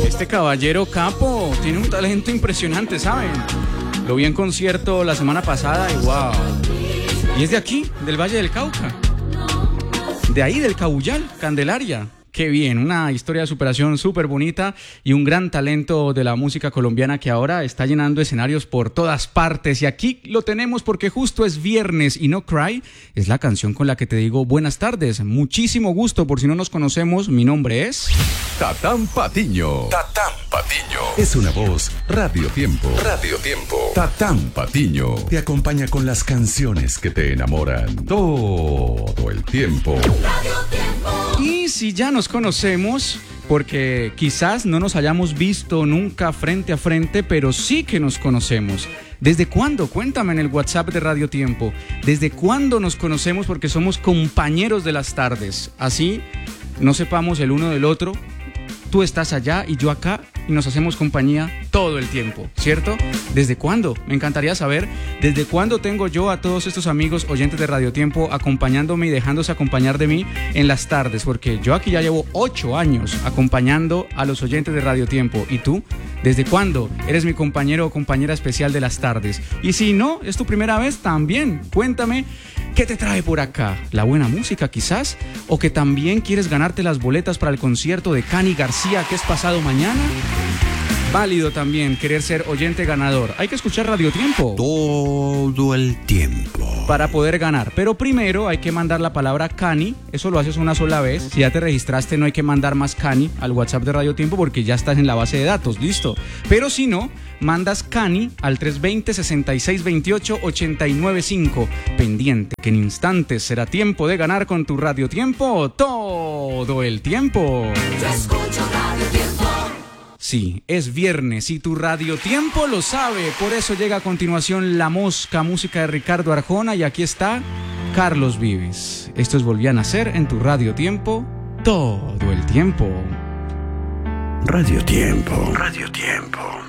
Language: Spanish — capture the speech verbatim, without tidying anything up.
Este caballero capo tiene un talento impresionante, ¿saben? Lo vi en concierto la semana pasada y wow. Y es de aquí, del Valle del Cauca. De ahí, del Cabullal, Candelaria. Qué bien, una historia de superación súper bonita y un gran talento de la música colombiana que ahora está llenando escenarios por todas partes. Y aquí lo tenemos porque justo es viernes y No Cry es la canción con la que te digo buenas tardes. Muchísimo gusto, por si no nos conocemos, mi nombre es... Tatán Patiño. Tatán Patiño. Es una voz Radio Tiempo. Radio Tiempo. Tatán Patiño te acompaña con las canciones que te enamoran todo el tiempo. Radio Tiempo. Y si ya nos conocemos, porque quizás no nos hayamos visto nunca frente a frente, pero sí que nos conocemos. ¿Desde cuándo? Cuéntame en el WhatsApp de Radio Tiempo. ¿Desde cuándo nos conocemos? Porque somos compañeros de las tardes. Así no sepamos el uno del otro. Tú estás allá y yo acá y nos hacemos compañía todo el tiempo, ¿cierto? ¿Desde cuándo? Me encantaría saber desde cuándo tengo yo a todos estos amigos oyentes de Radio Tiempo acompañándome y dejándose acompañar de mí en las tardes, porque yo aquí ya llevo ocho años acompañando a los oyentes de Radio Tiempo. ¿Y tú? ¿Desde cuándo eres mi compañero o compañera especial de las tardes? Y si no, es tu primera vez, también cuéntame qué te trae por acá. ¿La buena música quizás? ¿O que también quieres ganarte las boletas para el concierto de Cani García que es pasado mañana? Válido también querer ser oyente ganador. Hay que escuchar Radio Tiempo todo el tiempo para poder ganar. Pero primero hay que mandar la palabra Cani. Eso lo haces una sola vez. Si ya te registraste, no hay que mandar más Cani al WhatsApp de Radio Tiempo porque ya estás en la base de datos. Listo. Pero si no, mandas Cani al tres dos cero, seis seis dos ocho, ocho nueve cinco. Pendiente, que en instantes será tiempo de ganar con tu Radio Tiempo todo el tiempo. Yo escucho Radio Tiempo. Sí, es viernes y tu Radio Tiempo lo sabe. Por eso llega a continuación La Mosca, música de Ricardo Arjona, y aquí está Carlos Vives. Esto es Volví a Nacer en tu Radio Tiempo todo el tiempo. Radio Tiempo, Radio Tiempo.